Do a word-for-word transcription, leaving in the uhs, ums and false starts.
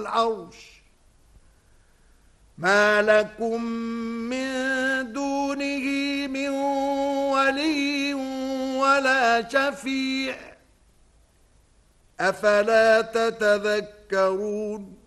العرش ما لكم من دونه من ولي ولا شفيع أفلا تتذكرون